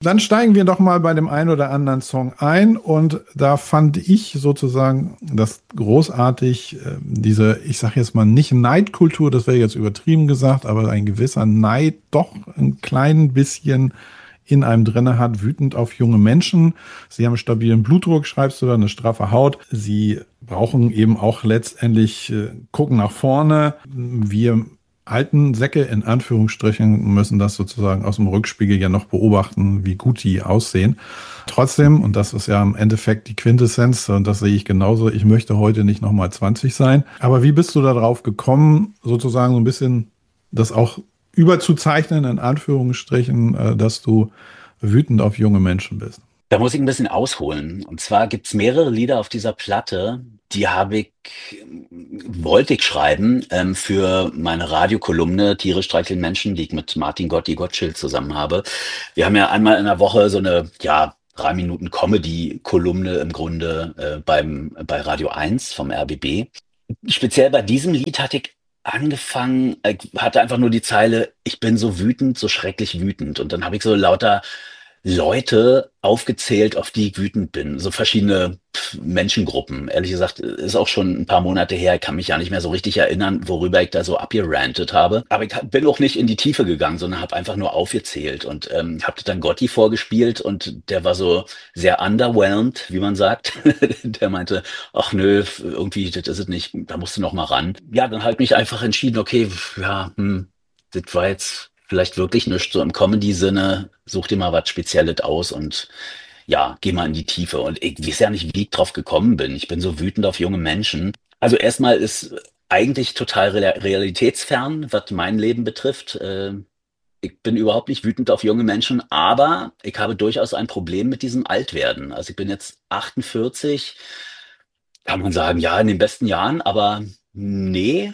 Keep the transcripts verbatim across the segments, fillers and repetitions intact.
Dann steigen wir doch mal bei dem einen oder anderen Song ein und da fand ich sozusagen das großartig, äh, diese, ich sage jetzt mal nicht Neidkultur, das wäre jetzt übertrieben gesagt, aber ein gewisser Neid doch ein klein bisschen in einem drinne hat, wütend auf junge Menschen. Sie haben stabilen Blutdruck, schreibst du da, eine straffe Haut. Sie brauchen eben auch letztendlich äh, gucken nach vorne. Wir alten Säcke in Anführungsstrichen müssen das sozusagen aus dem Rückspiegel ja noch beobachten, wie gut die aussehen. Trotzdem, und das ist ja im Endeffekt die Quintessenz, und das sehe ich genauso, ich möchte heute nicht nochmal zwanzig sein. Aber wie bist du da drauf gekommen, sozusagen so ein bisschen das auch überzuzeichnen, in Anführungsstrichen, äh, dass du wütend auf junge Menschen bist? Da muss ich ein bisschen ausholen. Und zwar gibt's mehrere Lieder auf dieser Platte, die habe ich, wollte ich schreiben, ähm, für meine Radiokolumne Tiere streicheln Menschen, die ich mit Martin Gotti Gottschild zusammen habe. Wir haben ja einmal in der Woche so eine, ja, drei Minuten Comedy-Kolumne im Grunde äh, beim, bei Radio eins vom R B B. Speziell bei diesem Lied hatte ich angefangen, ich hatte einfach nur die Zeile, ich bin so wütend, so schrecklich wütend. Und dann habe ich so lauter Leute aufgezählt, auf die ich wütend bin. So verschiedene pf, Menschengruppen. Ehrlich gesagt, ist auch schon ein paar Monate her. Ich kann mich ja nicht mehr so richtig erinnern, worüber ich da so abgerantet habe. Aber ich bin auch nicht in die Tiefe gegangen, sondern habe einfach nur aufgezählt und ähm, habe dann Gotti vorgespielt und der war so sehr underwhelmed, wie man sagt. Der meinte, ach nö, irgendwie, das ist es nicht, da musst du noch mal ran. Ja, dann habe ich mich einfach entschieden, okay, ja, hm, das war jetzt vielleicht wirklich nichts so im Comedy-Sinne. Such dir mal was Spezielles aus und ja, geh mal in die Tiefe. Und ich weiß ja nicht, wie ich drauf gekommen bin. Ich bin so wütend auf junge Menschen. Also erstmal ist eigentlich total real- realitätsfern, was mein Leben betrifft. Äh, Ich bin überhaupt nicht wütend auf junge Menschen, aber ich habe durchaus ein Problem mit diesem Altwerden. Also ich bin jetzt achtundvierzig, kann man sagen, ja, in den besten Jahren, aber nee.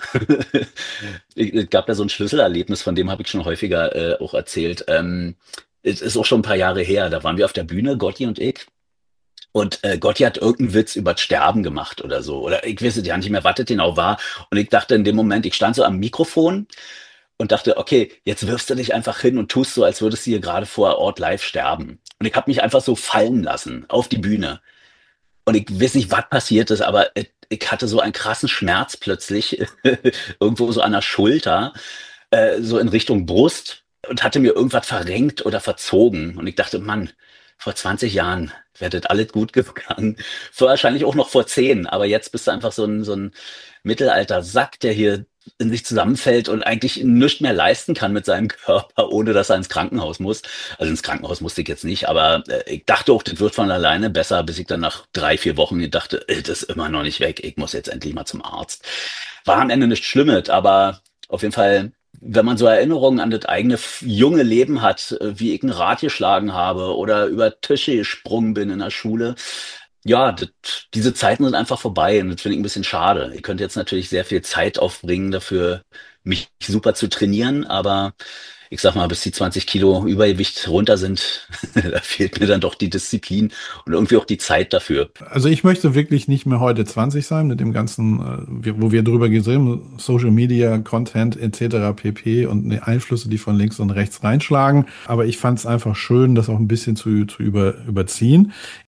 Es gab da so ein Schlüsselerlebnis, von dem habe ich schon häufiger äh, auch erzählt. Ähm, es ist auch schon ein paar Jahre her. Da waren wir auf der Bühne, Gotti und ich. Und äh, Gotti hat irgendeinen Witz über das Sterben gemacht oder so. Oder ich weiß ja nicht mehr, was das genau war. Und ich dachte in dem Moment, ich stand so am Mikrofon und dachte, okay, jetzt wirfst du dich einfach hin und tust so, als würdest du hier gerade vor Ort live sterben. Und ich habe mich einfach so fallen lassen auf die Bühne. Und ich weiß nicht, was passiert ist, aber äh, ich hatte so einen krassen Schmerz plötzlich irgendwo so an der Schulter, äh, so in Richtung Brust und hatte mir irgendwas verrenkt oder verzogen. Und ich dachte, Mann, vor zwanzig Jahren wäre das alles gut gegangen. Vor wahrscheinlich auch noch vor zehn, aber jetzt bist du einfach so ein, so ein mittelalter Sack, der hier in sich zusammenfällt und eigentlich nichts mehr leisten kann mit seinem Körper, ohne dass er ins Krankenhaus muss. Also ins Krankenhaus musste ich jetzt nicht, aber äh, ich dachte auch, das wird von alleine besser, bis ich dann nach drei, vier Wochen dachte, äh, das ist immer noch nicht weg, ich muss jetzt endlich mal zum Arzt. War am Ende nichts Schlimmes, aber auf jeden Fall, wenn man so Erinnerungen an das eigene f- junge Leben hat, äh, wie ich ein Rad geschlagen habe oder über Tische gesprungen bin in der Schule, ja, das, diese Zeiten sind einfach vorbei und das finde ich ein bisschen schade. Ich könnte jetzt natürlich sehr viel Zeit aufbringen dafür, mich super zu trainieren, aber ich sag mal, bis die zwanzig Kilo Übergewicht runter sind, da fehlt mir dann doch die Disziplin und irgendwie auch die Zeit dafür. Also ich möchte wirklich nicht mehr heute zwanzig sein mit dem ganzen, äh, wir- wo wir drüber gesehen haben, Social Media, Content et cetera pp. Und die Einflüsse, die von links und rechts reinschlagen. Aber ich fand es einfach schön, das auch ein bisschen zu, zu über, überziehen.